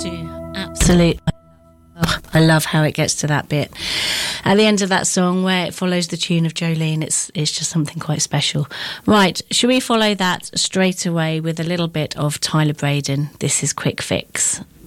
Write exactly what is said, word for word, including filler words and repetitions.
do. Absolutely. Oh, I love how it gets to that bit at the end of that song where it follows the tune of Jolene. It's it's just something quite special. Right, should we follow that straight away with a little bit of Tyler Braden? This is Quick Fix.